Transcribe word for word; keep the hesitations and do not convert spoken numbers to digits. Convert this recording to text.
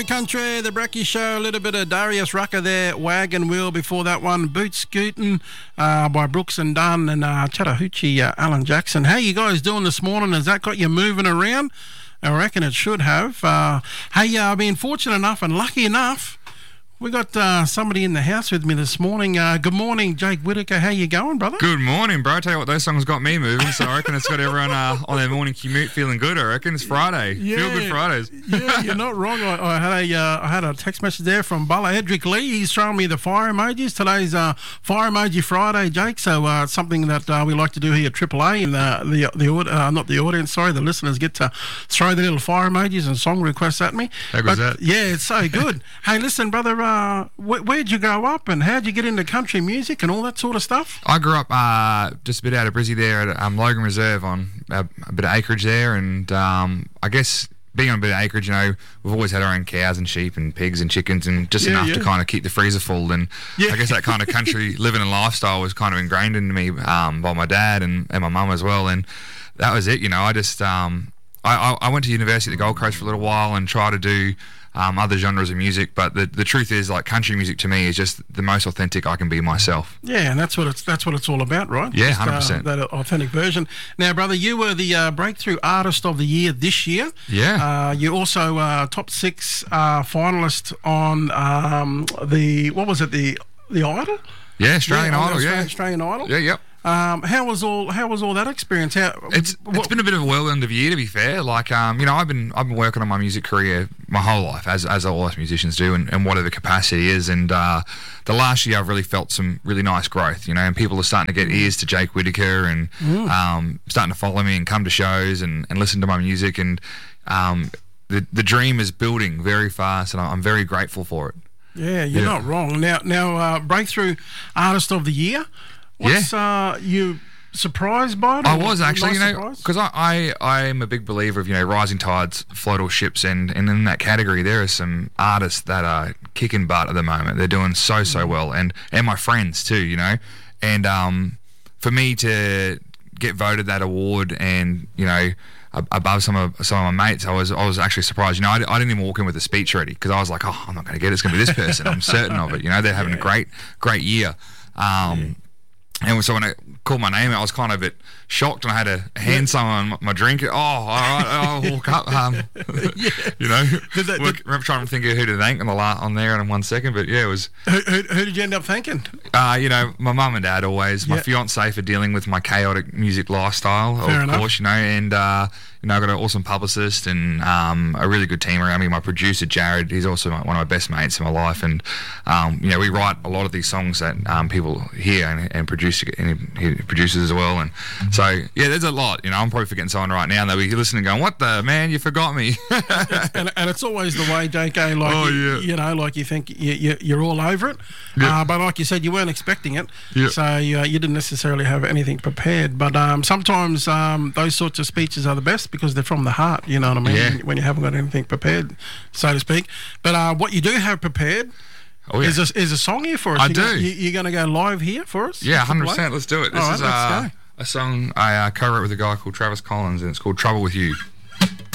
Country, the Brekkie Show, a little bit of Darius Rucker there, Wagon Wheel. Before that one, Boot Scootin' uh, by Brooks and Dunn, and uh, Chattahoochee, uh, Alan Jackson. How you guys doing this morning? Has that got you moving around? I reckon it should have. Uh, hey, uh, I've been fortunate enough and lucky enough. We got uh, somebody in the house with me this morning. Uh, good morning, Jake Whitaker. How you going, brother? Good morning, bro. I tell you what, those songs got me moving, so I reckon it's got everyone uh, on their morning commute feeling good. I reckon it's Friday. Yeah, Feel good Fridays. Yeah, you're not wrong. I, I had a uh, I had a text message there from Bella Edric Lee. He's showing me the fire emojis. Today's uh, Fire Emoji Friday, Jake. So uh, it's something that uh, we like to do here at Triple A, and uh, the the uh, not the audience, sorry, the listeners get to throw the little fire emojis and song requests at me. How good's that? Yeah, it's so good. Hey, listen, brother. Uh, wh- Where'd you grow up, and how'd you get into country music and all that sort of stuff? I grew up uh, just a bit out of Brizzy there at um, Logan Reserve on a, a bit of acreage there, and um, I guess being on a bit of acreage, you know, we've always had our own cows and sheep and pigs and chickens, and just Yeah, enough yeah. to kind of keep the freezer full. And Yeah. I guess that kind of country living and lifestyle was kind of ingrained into me um, by my dad and, and my mum as well, and that was it. You know, I just um, I, I went to university at the Gold Coast for a little while and tried to do Um, other genres of music, but the the truth is, like, country music to me is just the most authentic I can be myself. Yeah, and that's what it's that's what it's all about, right? Yeah, Just, one hundred percent. Uh, that authentic version. Now, brother, you were the uh, breakthrough artist of the year this year. Yeah. Uh, you also uh, top six uh, finalist on um, the what was it the the Idol? Yeah, Australian yeah, on the Idol, Australian, yeah. Australian Idol. Yeah, yep. Um, how was all how was all that experience? How It's what, it's been a bit of a whirlwind of a year, to be fair. Like, um, you know, I've been I've been working on my music career my whole life, as as all us musicians do, and, and whatever capacity is. And uh, the last year, I've really felt some really nice growth. You know, and people are starting to get ears to Jake Whitaker, and um, starting to follow me and come to shows and, and listen to my music. And um, the the dream is building very fast, and I'm very grateful for it. yeah, you're Yeah. not wrong. Now now uh, breakthrough artist of the year. What's uh, you surprised by it? I or was actually, nice you know, surprise? because I, I, I am a big believer of, you know, rising tides float all ships, and, and in that category there are some artists that are kicking butt at the moment. They're doing so, so well, and, and my friends too, you know, and um, for me to get voted that award and, you know, ab- above some of some of my mates, I was I was actually surprised. You know, I, I didn't even walk in with a speech ready, because I was like, oh, I'm not going to get it. It's going to be this person. I'm certain of it. You know, they're having a great, great year. Um, And so when I called my name, I was kind of a bit shocked, and I had a hand sign on my, my drink. Oh, all right, I'll walk up. Um, you know, Did that- work, I'm trying to think of who to thank on the la- on there in one second, but yeah, it was. Who, who, who did you end up thanking? Uh, you know, my mum and dad always, my Yeah. fiance for dealing with my chaotic music lifestyle, Fair of enough. course, you know, and uh, you know, I got an awesome publicist and um, a really good team around me. My producer Jared, he's also my, one of my best mates in my life, and um, you know, we write a lot of these songs that um, people hear and, and produce, and he produces as well. And so, yeah, there's a lot. You know, I'm probably forgetting someone right now, and they'll be listening, going, "What the man? You forgot me." and, and it's always the way, J K. Like Oh, you, yeah. you know, like you think you, you, you're all over it, Yeah. uh, but like you said, you weren't expecting it, Yeah. so uh, you didn't necessarily have anything prepared. But um, sometimes um, those sorts of speeches are the best because they're from the heart. You know what I mean? Yeah. When, when you haven't got anything prepared, so to speak. But uh, what you do have prepared. Oh, yeah. Is a, is a song here for us? I you do. Gonna, you, you're going to go live here for us? Yeah, one hundred Triple A? percent. Let's do it. This All right, is let's uh, go. a song I uh, co-wrote with a guy called Travis Collins, and it's called Trouble With You.